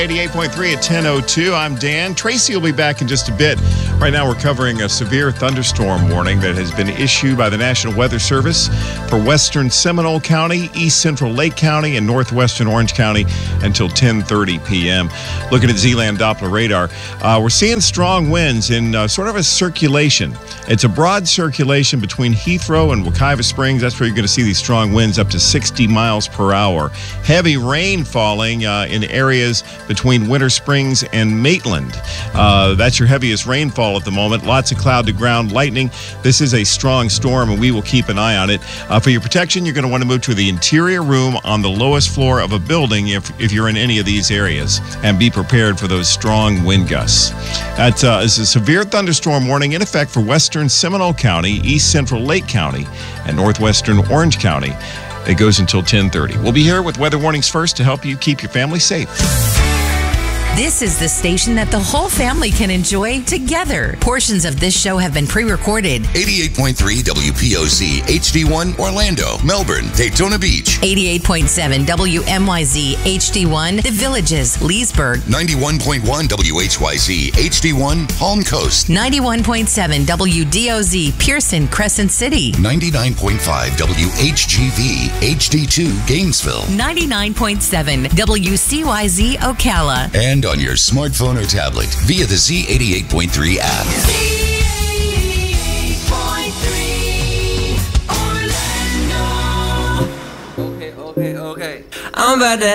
88.3 at 10:02. I'm Dan. Tracy will be back in just a bit. Right now, we're covering a severe thunderstorm warning that has been issued by the National Weather Service for western Seminole County, east central Lake County, and northwestern Orange County until 10:30 p.m. Looking at Z-Land Doppler radar, we're seeing strong winds in sort of a circulation. It's a broad circulation between Heathrow and Wekiva Springs. That's where you're going to see these strong winds up to 60 miles per hour. Heavy rain falling in areas between Winter Springs and Maitland. That's your heaviest rainfall at the moment. Lots of cloud to ground lightning. This is a strong storm, and we will keep an eye on it. For your protection, you're going to want to move to the interior room on the lowest floor of a building if you're in any of these areas, and be prepared for those strong wind gusts. That is a severe thunderstorm warning in effect for western Seminole County, east central Lake County, and northwestern Orange County. It goes until 10:30. We'll be here with weather warnings first to help you keep your family safe. This is the station that the whole family can enjoy together. Portions of this show have been pre-recorded. 88.3 WPOZ, HD1, Orlando, Melbourne, Daytona Beach. 88.7 WMYZ, HD1, The Villages, Leesburg. 91.1 WHYZ, HD1, Palm Coast. 91.7 WDOZ, Pearson, Crescent City. 99.5 WHGV, HD2, Gainesville. 99.7 WCYZ, Ocala. And on your smartphone or tablet via the Z88.3 app. Z88.3 Orlando. Okay. I'm about to